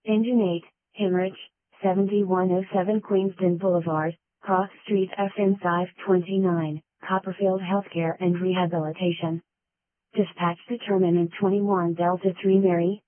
Engine 8, Hemorrhage, 7107 Queenston Boulevard, Cross Street FN 529, Copperfield Healthcare and Rehabilitation. Dispatch determinant 21 Delta 3 Mary,